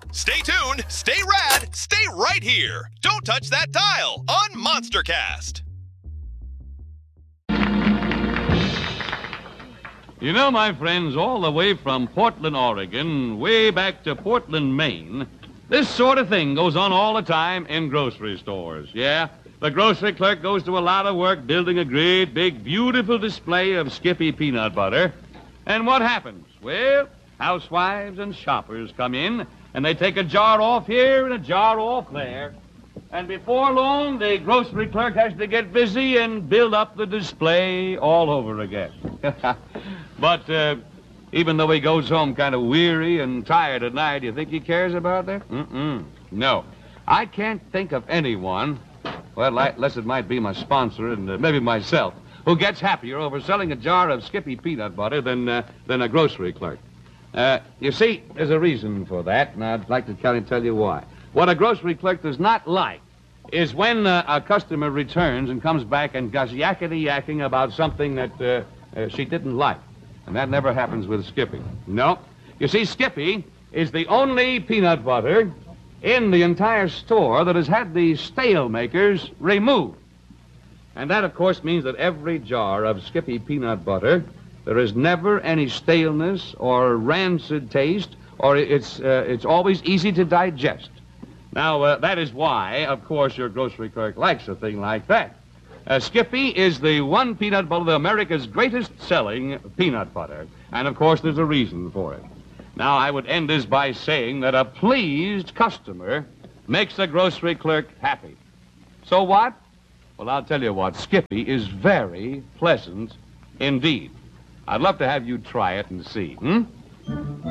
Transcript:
Stay tuned, stay rad, stay right here. Don't touch that dial on MonsterCast. You know, my friends, all the way from Portland, Oregon, way back to Portland, Maine, this sort of thing goes on all the time in grocery stores. Yeah, the grocery clerk goes to a lot of work building a great, big, beautiful display of Skippy peanut butter. And what happens? Well, housewives and shoppers come in, and they take a jar off here and a jar off there. And before long, the grocery clerk has to get busy and build up the display all over again. But even though he goes home kind of weary and tired at night, you think he cares about that? No. I can't think of anyone, well, unless it might be my sponsor and maybe myself, who gets happier over selling a jar of Skippy peanut butter than a grocery clerk. You see, there's a reason for that, and I'd like to tell you why. What a grocery clerk does not like is when a customer returns and comes back and goes yakety-yakking about something that she didn't like. And that never happens with Skippy. No. You see, Skippy is the only peanut butter in the entire store that has had the stale makers removed. And that, of course, means that every jar of Skippy peanut butter, there is never any staleness or rancid taste, or it's always easy to digest. Now, that is why, of course, your grocery clerk likes a thing like that. Skippy is the one peanut butter, America's greatest selling peanut butter. And, of course, there's a reason for it. Now, I would end this by saying that a pleased customer makes the grocery clerk happy. So what? Well, I'll tell you what. Skippy is very pleasant indeed. I'd love to have you try it and see.